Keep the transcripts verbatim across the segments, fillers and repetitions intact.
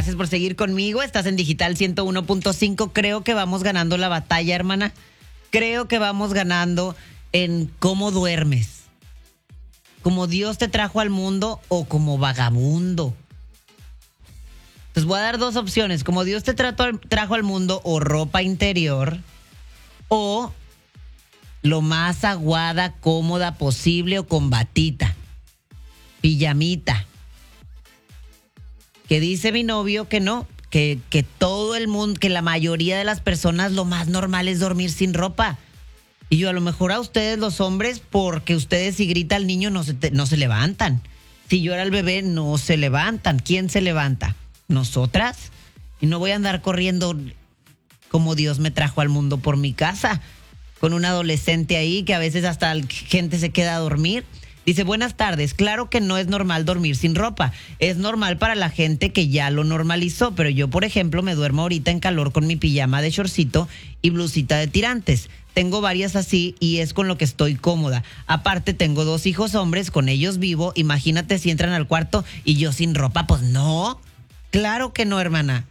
Gracias por seguir conmigo. Estás en Digital ciento uno punto cinco. Creo que vamos ganando la batalla, hermana. Creo que vamos ganando en cómo duermes. Como Dios te trajo al mundo o como vagabundo. Entonces voy a dar dos opciones. Como Dios te trato al- trajo al mundo o ropa interior o lo más aguada, cómoda posible o con batita, pijamita. Que dice mi novio que no, que, que todo el mundo, que la mayoría de las personas lo más normal es dormir sin ropa. Y yo, a lo mejor a ustedes los hombres, porque ustedes si grita el niño no se, te- no se levantan. Si llora el bebé no se levantan. ¿Quién se levanta? ¿Nosotras? Y no voy a andar corriendo como Dios me trajo al mundo por mi casa, con un adolescente ahí que a veces hasta la gente se queda a dormir. Dice, buenas tardes, claro que no es normal dormir sin ropa, es normal para la gente que ya lo normalizó, pero yo, por ejemplo, me duermo ahorita en calor con mi pijama de shortcito y blusita de tirantes. Tengo varias así y es con lo que estoy cómoda. Aparte, tengo dos hijos hombres, con ellos vivo. Imagínate si entran al cuarto y yo sin ropa, pues no. Claro que no, hermana.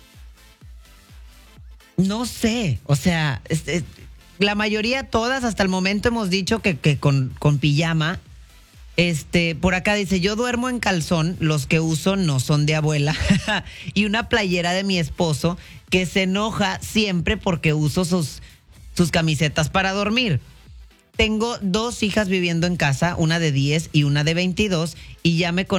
No sé, o sea, es- es- la mayoría, todas hasta el momento hemos dicho que, que con, con pijama. Este, por acá dice, yo duermo en calzón, los que uso no son de abuela, y una playera de mi esposo que se enoja siempre porque uso sus, sus camisetas para dormir. Tengo dos hijas viviendo en casa, una de diez y una de veintidós, y ya me